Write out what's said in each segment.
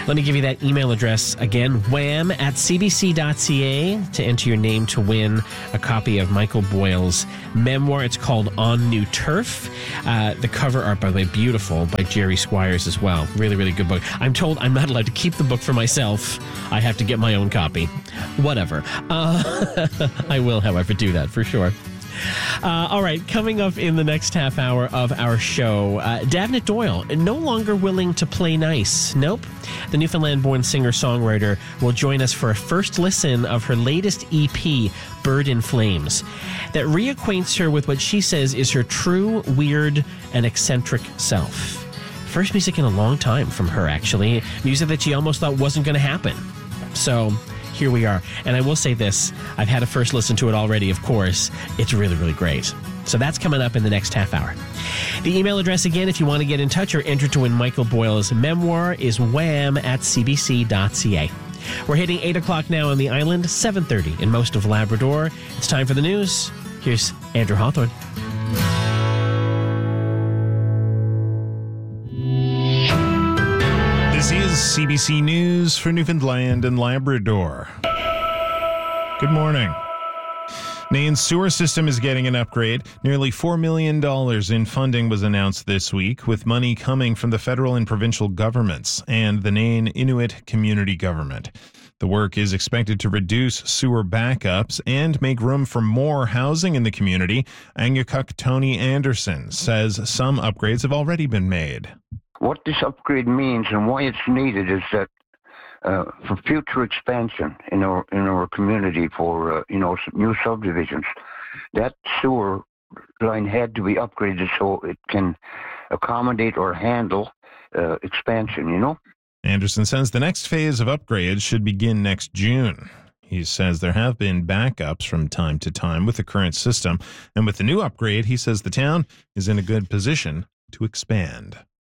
Let me give you that email address again, wham@cbc.ca, to enter your name to win a copy of Michael Boyle's memoir. It's called On New Turf. The cover art, by the way, beautiful, by Jerry Squires as well. Really, really good book. I'm told I'm not allowed to keep the book for myself. I have to get my own copy. Whatever. I will, however, do that for sure. All right, coming up in the next half hour of our show, Davnit Doyle, no longer willing to play nice. Nope. The Newfoundland-born singer-songwriter will join us for a first listen of her latest EP, Bird in Flames, that reacquaints her with what she says is her true, weird, and eccentric self. First music in a long time from her, actually. Music that she almost thought wasn't going to happen. So here we are. And I will say this, I've had a first listen to it already, of course. It's really, really great. So that's coming up in the next half hour. The email address again, if you want to get in touch or enter to win Michael Boyle's memoir, is wham@cbc.ca. We're hitting 8 o'clock now on the island, 7:30 in most of Labrador. It's time for the news. Here's Andrew Hawthorne. This is CBC News for Newfoundland and Labrador. Good morning. Nain's sewer system is getting an upgrade. Nearly $4 million in funding was announced this week, with money coming from the federal and provincial governments and the Nain Inuit Community Government. The work is expected to reduce sewer backups and make room for more housing in the community. Angakuk Tony Anderson says some upgrades have already been made. What this upgrade means and why it's needed is that for future expansion in our community, for new subdivisions, that sewer line had to be upgraded so it can accommodate or handle expansion. Anderson says the next phase of upgrades should begin next June. He says there have been backups from time to time with the current system, and with the new upgrade, he says the town is in a good position to expand.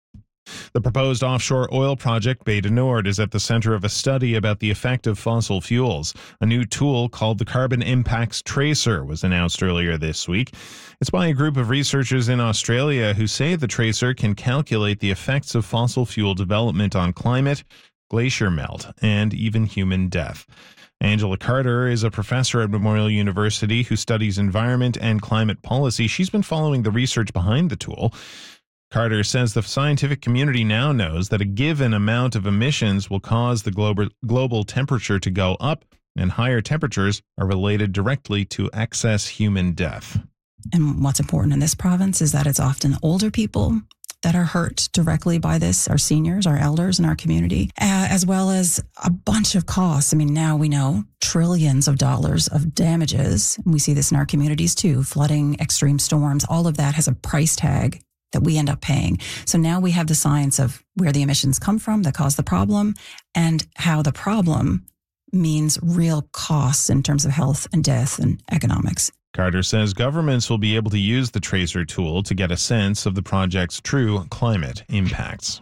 The proposed offshore oil project, Bay du Nord, is at the center of a study about the effect of fossil fuels. A new tool called the Carbon Impacts Tracer was announced earlier this week. It's by a group of researchers in Australia who say the tracer can calculate the effects of fossil fuel development on climate, glacier melt, and even human death. Angela Carter is a professor at Memorial University who studies environment and climate policy. She's been following the research behind the tool. Carter says the scientific community now knows that a given amount of emissions will cause the global temperature to go up, and higher temperatures are related directly to excess human death. And what's important in this province is that it's often older people that are hurt directly by this, our seniors, our elders in our community, as well as a bunch of costs. I mean, now we know trillions of dollars of damages. And we see this in our communities too, flooding, extreme storms, all of that has a price tag that we end up paying. So now we have the science of where the emissions come from that cause the problem and how the problem means real costs in terms of health and death and economics. Carter says governments will be able to use the tracer tool to get a sense of the project's true climate impacts.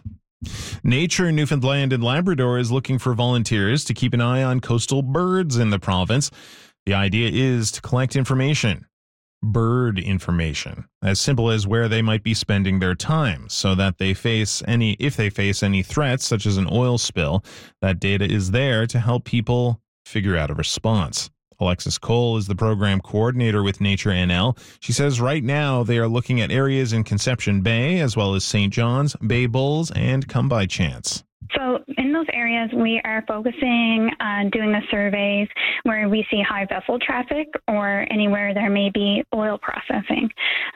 Nature Newfoundland and Labrador is looking for volunteers to keep an eye on coastal birds in the province. The idea is to collect information. Bird information, as simple as where they might be spending their time, so that if they face any threats such as an oil spill, that data is there to help people figure out a response. Alexis Cole is the program coordinator with Nature NL. She says right now they are looking at areas in Conception Bay as well as St. John's, Bay Bulls, and Come By Chance. So in those areas, we are focusing on doing the surveys where we see high vessel traffic or anywhere there may be oil processing.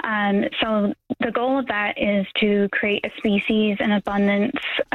So the goal of that is to create a species and abundance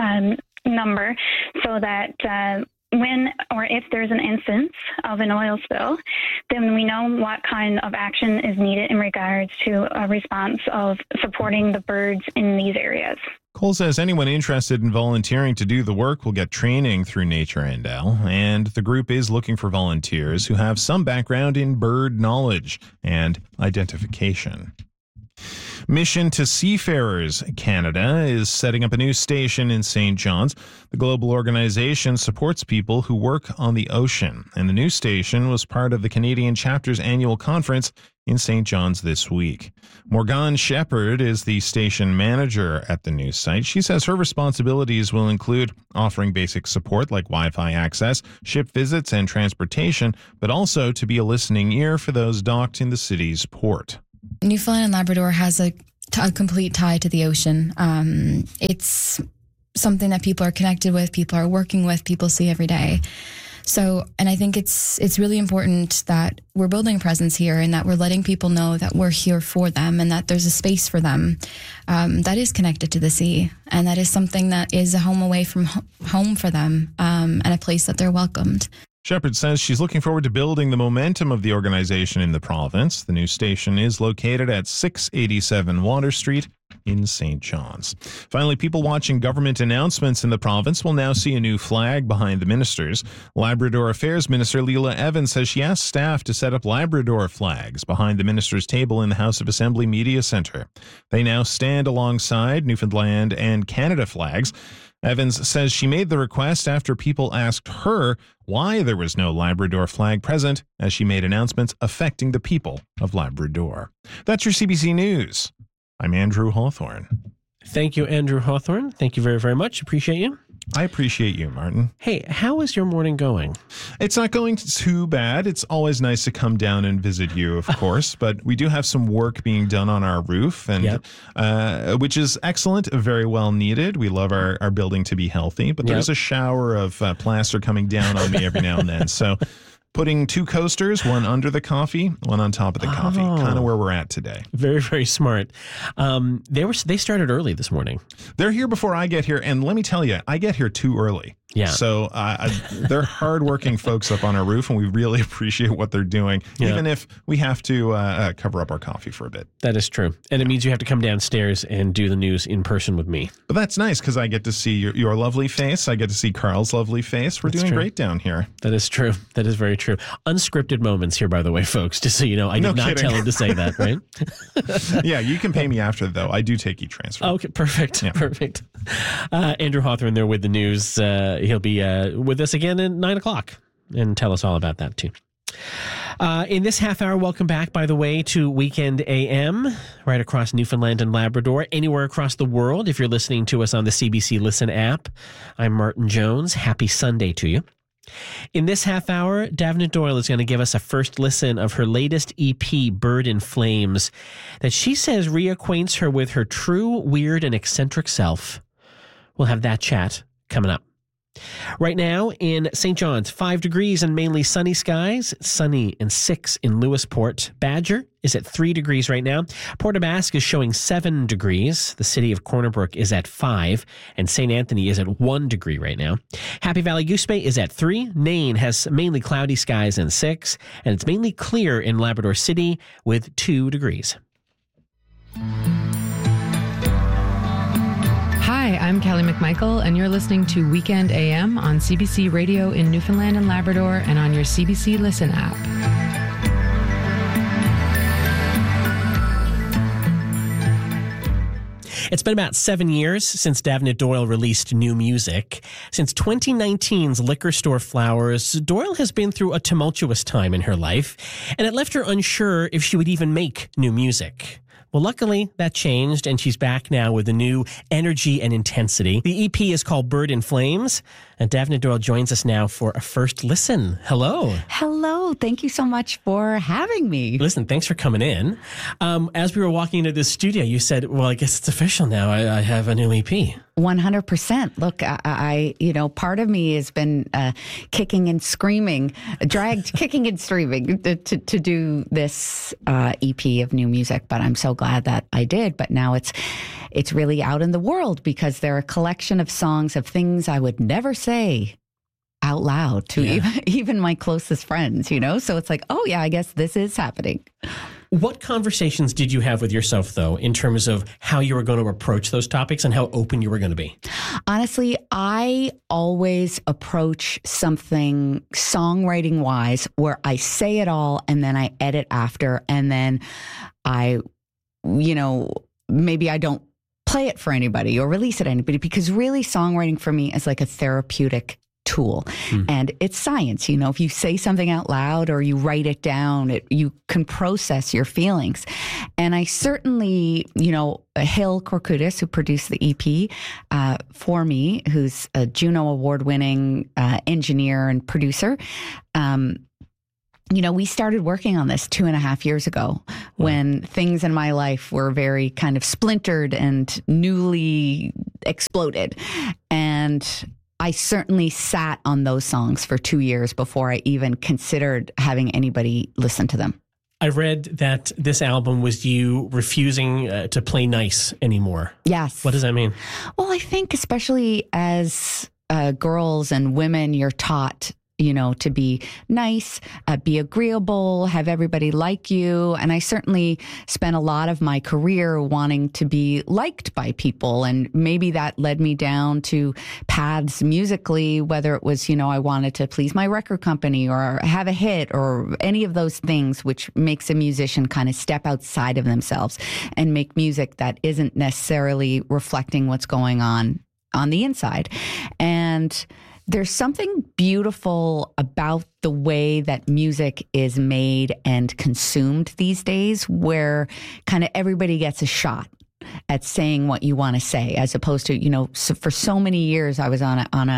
number so that when or if there's an instance of an oil spill, then we know what kind of action is needed in regards to a response of supporting the birds in these areas. Cole says anyone interested in volunteering to do the work will get training through Nature NL, and the group is looking for volunteers who have some background in bird knowledge and identification. Mission to Seafarers Canada is setting up a new station in St. John's. The global organization supports people who work on the ocean, and the new station was part of the Canadian chapter's annual conference in St. John's this week. Morgane Shepherd is the station manager at the new site. She says her responsibilities will include offering basic support like Wi-Fi access, ship visits, and transportation, but also to be a listening ear for those docked in the city's port. Newfoundland and Labrador has a complete tie to the ocean. It's something that people are connected with, people are working with, people see every day. So, and I think it's really important that we're building a presence here and that we're letting people know that we're here for them and that there's a space for them that is connected to the sea, and that is something that is a home away from home for them, and a place that they're welcomed. Shepherd says she's looking forward to building the momentum of the organization in the province. The new station is located at 687 Water Street in St. John's. Finally, people watching government announcements in the province will now see a new flag behind the ministers. Labrador Affairs Minister Leela Evans says she asked staff to set up Labrador flags behind the minister's table in the House of Assembly Media Centre. They now stand alongside Newfoundland and Canada flags. Evans says she made the request after people asked her why there was no Labrador flag present as she made announcements affecting the people of Labrador. That's your CBC News. I'm Andrew Hawthorne. Thank you, Andrew Hawthorne. Thank you very, very much. Appreciate you. I appreciate you, Martin. Hey, how is your morning going? It's not going too bad. It's always nice to come down and visit you, of course, but we do have some work being done on our roof, and which is excellent, very well needed. We love our building to be healthy, but there's a shower of plaster coming down on me every now and then. So putting two coasters, one under the coffee, one on top of the coffee, kind of where we're at today. Very, very smart. They started early this morning. They're here before I get here, and let me tell you, I get here too early. Yeah. So they're hardworking folks up on our roof, and we really appreciate what they're doing, even if we have to cover up our coffee for a bit. That is true. And it means you have to come downstairs and do the news in person with me. But that's nice because I get to see your lovely face. I get to see Carl's lovely face. We're doing great down here. That is true. That is very true. Unscripted moments here, by the way, folks, just so you know. I did not tell him to say that, right? Yeah, you can pay me after, though. I do take e-transfer. Okay, perfect. Yeah. Perfect. Andrew Hawthorne there with the news. He'll be with us again at 9 o'clock and tell us all about that too. In this half hour, welcome back, by the way, to Weekend AM, right across Newfoundland and Labrador, anywhere across the world. If you're listening to us on the CBC Listen app, I'm Martin Jones. Happy Sunday to you. In this half hour, Davenant Doyle is going to give us a first listen of her latest EP, Bird in Flames, that she says reacquaints her with her true, weird, and eccentric self. We'll have that chat coming up. Right now in St. John's, 5 degrees and mainly sunny skies. Sunny and 6 in Lewisport. Badger is at 3 degrees right now. Port aux Basques is showing 7 degrees. The city of Corner Brook is at 5. And St. Anthony is at 1 degree right now. Happy Valley Goose Bay is at 3. Nain has mainly cloudy skies and 6. And it's mainly clear in Labrador City with 2 degrees. Hi, I'm Kelly McMichael, and you're listening to Weekend AM on CBC Radio in Newfoundland and Labrador and on your CBC Listen app. It's been about 7 years since Davenant Doyle released new music. Since 2019's Liquor Store Flowers, Doyle has been through a tumultuous time in her life, and it left her unsure if she would even make new music. Well, luckily, that changed, and she's back now with a new energy and intensity. The EP is called Bird in Flames, and Davenant Doyle joins us now for a first listen. Hello. Hello. Thank you so much for having me. Listen, thanks for coming in. As we were walking into this studio, you said, well, I guess it's official now. I have a new EP. 100%. Look, I part of me has been kicking and screaming, kicking and screaming to do this EP of new music. But I'm so glad that I did. But now it's really out in the world because they're a collection of songs of things I would never say out loud to even my closest friends, So it's like, oh, yeah, I guess this is happening. What conversations did you have with yourself, though, in terms of how you were going to approach those topics and how open you were going to be? Honestly, I always approach something songwriting-wise where I say it all and then I edit after and then I maybe I don't play it for anybody or release it to anybody, because really songwriting for me is like a therapeutic tool. And it's science. You know, if you say something out loud or you write it down, you can process your feelings. And I certainly, you know, Hill Korkudis, who produced the EP for me, who's a Juno Award-winning engineer and producer, you know, we started working on this 2.5 years ago when things in my life were very kind of splintered and newly exploded. And I certainly sat on those songs for 2 years before I even considered having anybody listen to them. I read that this album was you refusing to play nice anymore. Yes. What does that mean? Well, I think especially as girls and women, you're taught, you know, to be nice, be agreeable, have everybody like you. And I certainly spent a lot of my career wanting to be liked by people. And maybe that led me down to paths musically, whether it was, you know, I wanted to please my record company or have a hit or any of those things, which makes a musician kind of step outside of themselves and make music that isn't necessarily reflecting what's going on the inside. And there's something beautiful about the way that music is made and consumed these days, where kind of everybody gets a shot at saying what you want to say, as opposed to, you know, for so many years I was on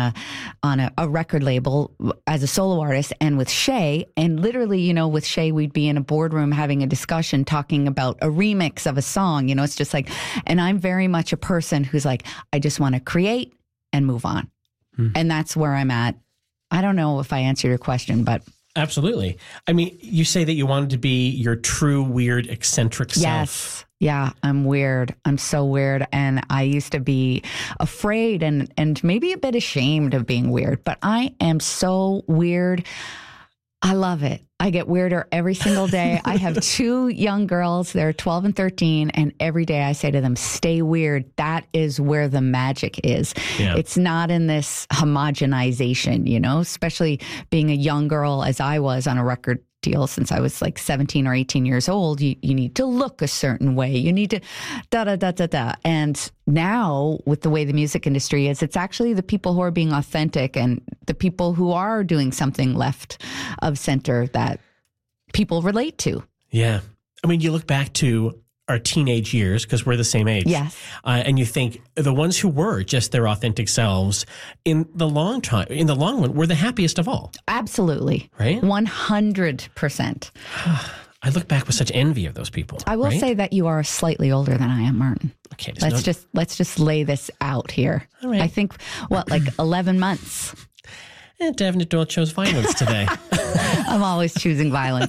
a record label as a solo artist and with Shay, and literally, you know, with Shay we'd be in a boardroom having a discussion talking about a remix of a song. You know, it's just like, and I'm very much a person who's like, I just want to create and move on. And that's where I'm at. I don't know if I answered your question, but. Absolutely. I mean, you say that you wanted to be your true, weird, eccentric self. Yes. Yeah, I'm weird. I'm so weird. And I used to be afraid and maybe a bit ashamed of being weird, but I am so weird. I love it. I get weirder every single day. I have 2 young girls. They're 12 and 13. And every day I say to them, stay weird. That is where the magic is. Yeah. It's not in this homogenization, you know, especially being a young girl as I was on a record deal since I was like 17 or 18 years old. You need to look a certain way. You need to da-da-da-da-da. And now with the way the music industry is, it's actually the people who are being authentic and the people who are doing something left of center that people relate to. Yeah. I mean, you look back to our teenage years, because we're the same age. Yes. And you think the ones who were just their authentic selves in the long run, were the happiest of all. Absolutely. Right? 100%. I look back with such envy of those people. I will say that you are slightly older than I am, Martin. Okay. Let's just lay this out here. All right. I think, like 11 months. And Davenant Doyle chose violence today. I'm always choosing violence.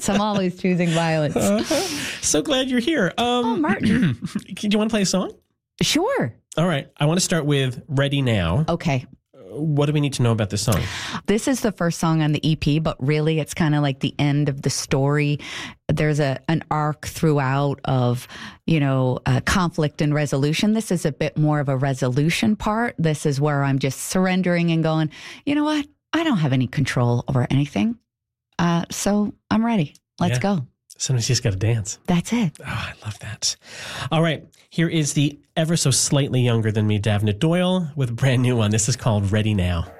So glad you're here. Martin. Do you want to play a song? Sure. All right. I want to start with Ready Now. Okay. What do we need to know about this song? This is the first song on the EP, but really it's kind of like the end of the story. There's an arc throughout of, you know, conflict and resolution. This is a bit more of a resolution part. This is where I'm just surrendering and going, you know what? I don't have any control over anything. So I'm ready. Let's go. Sometimes you just got to dance. That's it. Oh, I love that. All right. Here is the ever so slightly younger than me, Davenant Doyle, with a brand new one. This is called Ready Now.